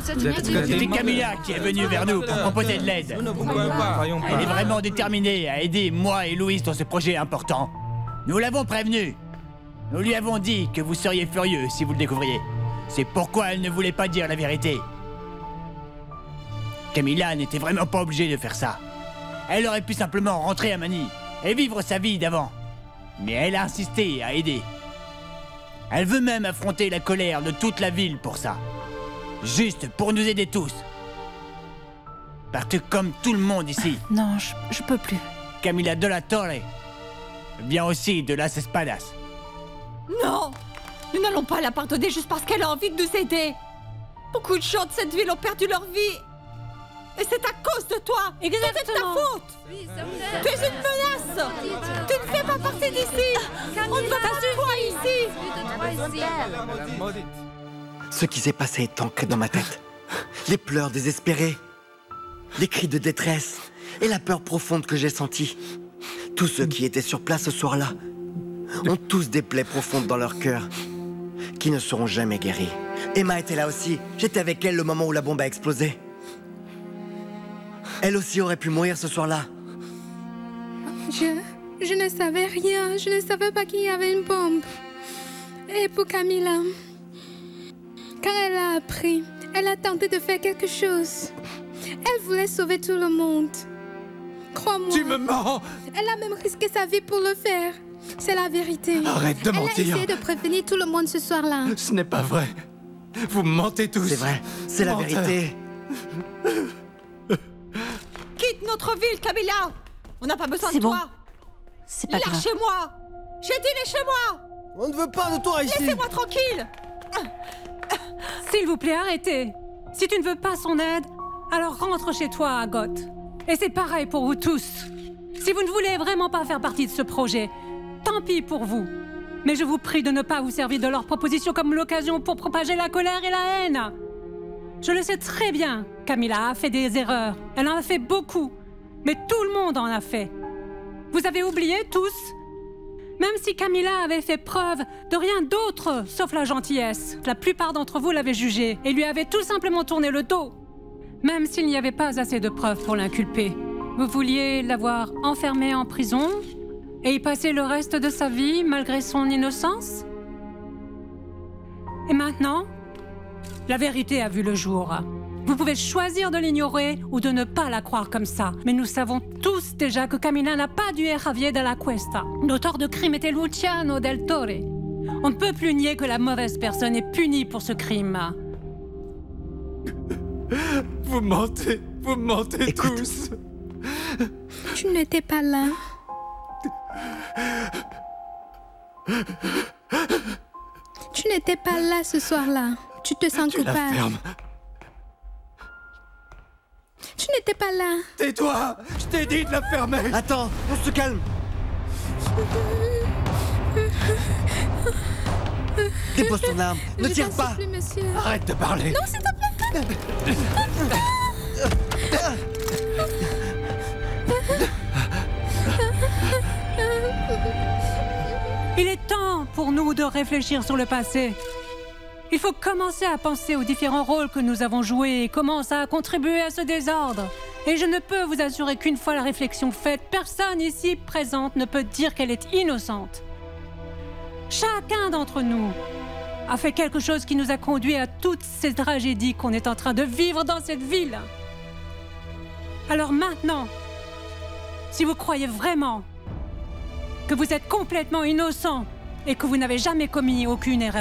C'était Camilla qui est venue vers nous pour proposer de l'aide. Elle est vraiment déterminée à aider moi et Louis dans ce projet important. Nous l'avons prévenue. Nous lui avons dit que vous seriez furieux si vous le découvriez. C'est pourquoi elle ne voulait pas dire la vérité. Camilla n'était vraiment pas obligée de faire ça. Elle aurait pu simplement rentrer à Manille et vivre sa vie d'avant. Mais elle a insisté à aider. Elle veut même affronter la colère de toute la ville pour ça. Juste pour nous aider tous. Parce que comme tout le monde ici... Non, je peux plus. Camilla de la Torre vient aussi de Las Espadas. Non! Nous n'allons pas la pardonner juste parce qu'elle a envie de nous aider. Beaucoup de gens de cette ville ont perdu leur vie. Et c'est à cause de toi. Exactement. C'est de ta faute. Tu es une menace. Tu ne fais pas partie d'ici. On ne va pas de toi ici. Ce qui s'est passé est ancré dans ma tête. Les pleurs désespérés, les cris de détresse et la peur profonde que j'ai sentie. Tous ceux qui étaient sur place ce soir-là ont tous des plaies profondes dans leur cœur qui ne seront jamais guéries. Emma était là aussi. J'étais avec elle le moment où la bombe a explosé. Elle aussi aurait pu mourir ce soir-là. Je ne savais rien. Je ne savais pas qu'il y avait une bombe. Et pour Camilla, quand elle a appris, elle a tenté de faire quelque chose. Elle voulait sauver tout le monde. Crois-moi. Tu me mens! Elle a même risqué sa vie pour le faire. C'est la vérité. Arrête de mentir. Elle a essayé de prévenir tout le monde ce soir-là. Ce n'est pas vrai. Vous mentez tous. C'est vrai, c'est la vérité. Quitte notre ville, Camilla. On n'a pas besoin de bon. toi. C'est pas grave. Lâchez-moi. J'ai dit lâchez-moi. On ne veut pas de toi ici. Laissez-moi tranquille. S'il vous plaît, arrêtez. Si tu ne veux pas son aide, alors rentre chez toi, Agot. Et c'est pareil pour vous tous. Si vous ne voulez vraiment pas faire partie de ce projet, tant pis pour vous. Mais je vous prie de ne pas vous servir de leurs propositions comme l'occasion pour propager la colère et la haine. Je le sais très bien, Camilla a fait des erreurs. Elle en a fait beaucoup. Mais tout le monde en a fait. Vous avez oublié tous? Même si Camilla avait fait preuve de rien d'autre sauf la gentillesse, la plupart d'entre vous l'avaient jugée et lui avaient tout simplement tourné le dos. Même s'il n'y avait pas assez de preuves pour l'inculper. Vous vouliez l'avoir enfermée en prison et y passer le reste de sa vie malgré son innocence? Et maintenant, la vérité a vu le jour. Vous pouvez choisir de l'ignorer ou de ne pas la croire comme ça. Mais nous savons tous déjà que Camilla n'a pas tué Javier de la Cuesta. L'auteur de crime était Luciano del Torre. On ne peut plus nier que la mauvaise personne est punie pour ce crime. Vous mentez Écoute. tous. Tu n'étais pas là. Tu n'étais pas là ce soir-là. Tu te sens Tu la coupable. fermes. Tu n'étais pas là. Tais-toi! Je t'ai dit de la fermer! Attends, on se calme. Dépose ton arme, ne Je tire t'en pas. supplie, monsieur. Arrête de parler! Non, s'il te plaît. Il est temps pour nous de réfléchir sur le passé. Il faut commencer à penser aux différents rôles que nous avons joués et comment ça a contribué à ce désordre. Et je ne peux vous assurer qu'une fois la réflexion faite, personne ici présente ne peut dire qu'elle est innocente. Chacun d'entre nous a fait quelque chose qui nous a conduit à toutes ces tragédies qu'on est en train de vivre dans cette ville. Alors maintenant, si vous croyez vraiment que vous êtes complètement innocent et que vous n'avez jamais commis aucune erreur,